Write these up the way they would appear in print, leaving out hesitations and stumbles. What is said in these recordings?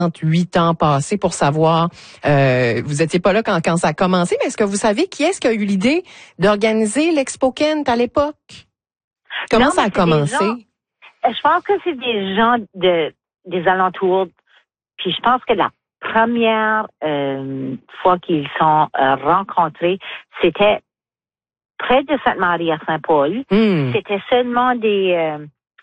8 ans passés pour savoir, vous étiez pas là quand ça a commencé, mais est-ce que vous savez qui est-ce qui a eu l'idée d'organiser l'Expo Kent à l'époque? Comment ça a commencé? Je pense que c'est des gens des alentours. Puis je pense que la première fois qu'ils sont rencontrés, c'était près de Sainte-Marie à Saint-Paul. C'était seulement des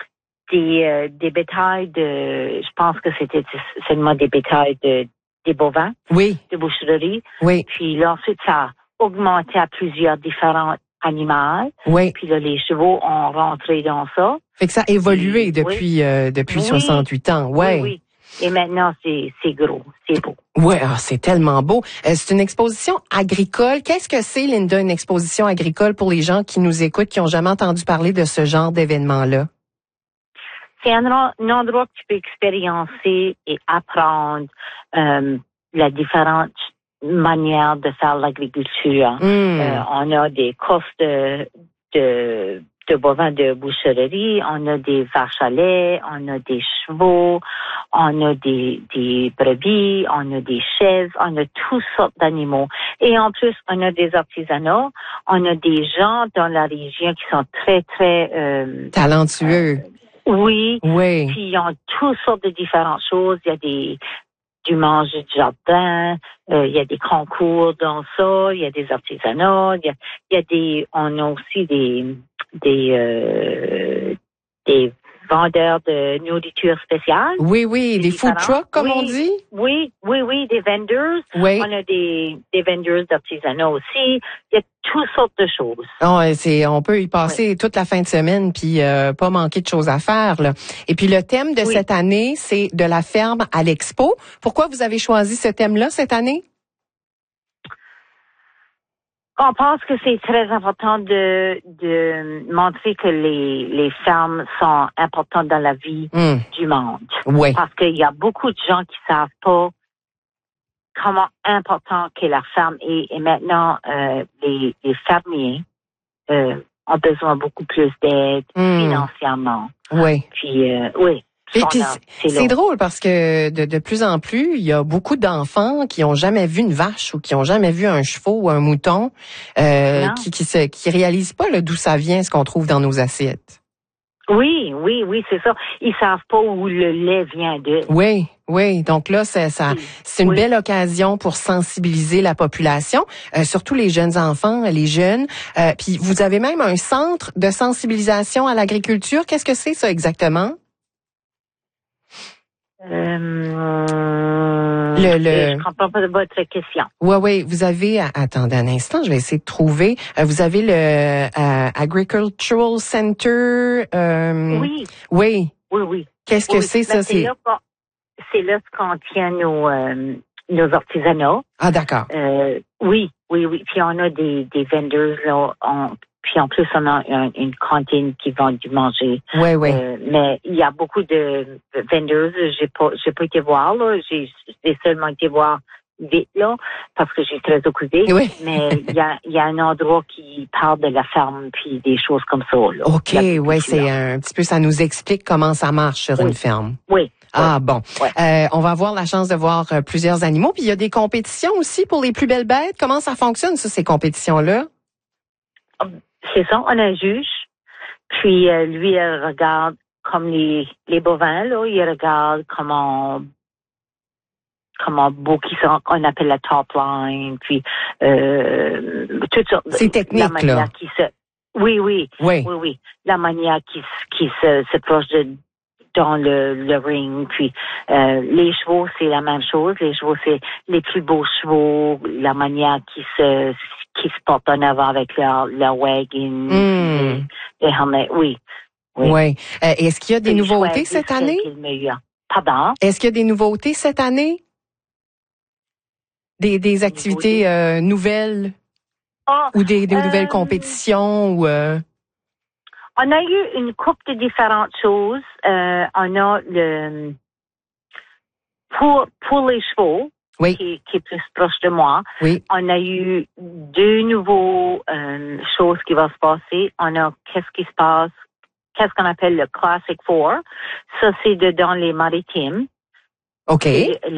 bétails je pense que c'était seulement des bétails des bovins. Oui. De boucherie. Oui. Puis là, ensuite, ça a augmenté à plusieurs différents animaux. Oui. Puis là, les chevaux ont rentré dans ça. Fait que ça a évolué depuis 68 ans. Ouais. Oui. Et maintenant, c'est gros, c'est beau. Ouais, c'est tellement beau. C'est une exposition agricole. Qu'est-ce que c'est, Linda, une exposition agricole pour les gens qui nous écoutent, qui n'ont jamais entendu parler de ce genre d'événement-là? C'est un endroit que tu peux expériencer et apprendre la différente manière de faire l'agriculture. On a des courses de bovins de boucherie, on a des vaches à lait, on a des chevaux, on a des brebis, on a des chèvres, on a toutes sortes d'animaux. Et en plus, on a des artisanats, on a des gens dans la région qui sont très, très talentueux. Oui. Oui. Puis ils ont toutes sortes de différentes choses. Il y a du manger de jardin, il y a des concours dans ça, il y a des artisanats, on a aussi des vendeurs de nourriture spéciale. Oui, des food trucks, comme on dit. Oui, des vendors. Oui. On a des vendors d'artisanat aussi. Il y a toutes sortes de choses. On peut y passer toute la fin de semaine puis pas manquer de choses à faire, là. Et puis le thème de cette année, c'est de la ferme à l'expo. Pourquoi vous avez choisi ce thème-là cette année? On pense que c'est très important de montrer que les fermes sont importantes dans la vie du monde. Oui. Parce qu'il y a beaucoup de gens qui savent pas comment important que la ferme est. Et maintenant, les fermiers ont besoin beaucoup plus d'aide financièrement. Oui. Puis, oui. Et puis, c'est drôle parce que de plus en plus, il y a beaucoup d'enfants qui ont jamais vu une vache ou qui ont jamais vu un chevaux ou un mouton, qui réalisent pas d'où ça vient, ce qu'on trouve dans nos assiettes. Oui, c'est ça. Ils savent pas où le lait vient de. Oui. Donc là, c'est une belle occasion pour sensibiliser la population, surtout les jeunes enfants, les jeunes. Puis vous avez même un centre de sensibilisation à l'agriculture. Qu'est-ce que c'est ça exactement? Je comprends pas de votre question. Oui. Vous avez, attendez un instant, je vais essayer de trouver. Vous avez le Agricultural Center. Oui. Qu'est-ce que c'est ça? C'est là qu'on tient nos artisanats. Ah, d'accord. Oui. Puis on a des vendors là. Puis en plus, on a une cantine qui vend du manger. Oui. Mais il y a beaucoup de vendors. J'ai pas été voir, là. J'ai seulement été voir vite, là, parce que j'ai très occupé. Oui. Mais il y a un endroit qui parle de la ferme puis des choses comme ça, là. OK, oui, c'est un petit peu, ça nous explique comment ça marche sur une ferme. Oui. Ah, bon. Ouais. On va avoir la chance de voir plusieurs animaux. Puis il y a des compétitions aussi pour les plus belles bêtes. Comment ça fonctionne, ça, ces compétitions-là? C'est ça, on a un juge, puis lui, il regarde comme les bovins, là, il regarde comment beau qu'ils sont, on appelle la top line, puis toutes sortes. C'est technique, là. Oui. La manière qui se proche dans le ring, puis les chevaux, c'est la même chose. Les chevaux, c'est les plus beaux chevaux, la manière qui se portent en avant avec leur wagon, les helmets, oui. Est-ce qu'il y a des nouveautés cette année? Pardon? Est-ce qu'il y a des nouveautés cette année? Des activités nouvelles? Ou des nouvelles compétitions? Ou On a eu une couple de différentes choses. On a pour les chevaux, qui est plus proche de moi. Oui. On a eu 2 nouveaux choses qui vont se passer. On a qu'est-ce qu'on appelle le Classic Four. Ça, c'est dans les maritimes. OK.